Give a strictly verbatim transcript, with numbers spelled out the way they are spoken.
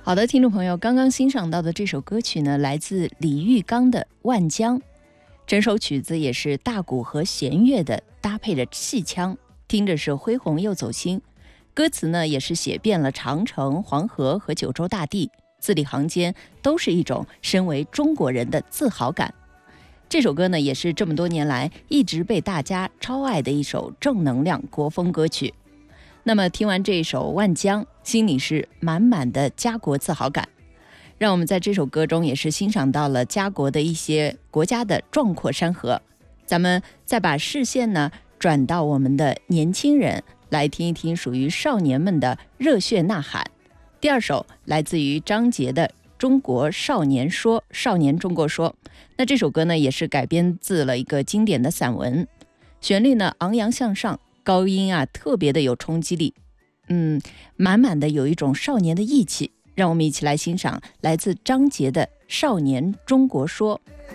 好的，听众朋友，刚刚欣赏到的这首歌曲呢，来自李玉刚的《万江》。整首曲子也是大鼓和弦乐的，搭配着戏腔，听着是恢宏又走心。歌词呢，也是写遍了长城、黄河和九州大地，字里行间都是一种身为中国人的自豪感。这首歌呢，也是这么多年来一直被大家超爱的一首正能量国风歌曲。那么听完这首《万江》，心里是满满的家国自豪感。让我们在这首歌中也是欣赏到了家国的一些国家的壮阔山河。咱们再把视线呢转到我们的年轻人，来听一听属于少年们的热血呐喊。第二首来自于张杰的《中国少年说》，少年中国说。那这首歌呢，也是改编自了一个经典的散文，旋律呢昂扬向上，高音啊特别的有冲击力，嗯，满满的有一种少年的义气。让我们一起来欣赏来自张杰的《少年中国说》。